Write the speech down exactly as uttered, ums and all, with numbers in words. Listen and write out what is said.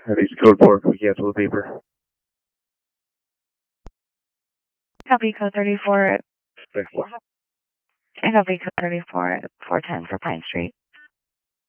It's code four, we cancel the paper. Copy code thirty-four. Thanks. I copy code thirty-four, four ten for Pine Street.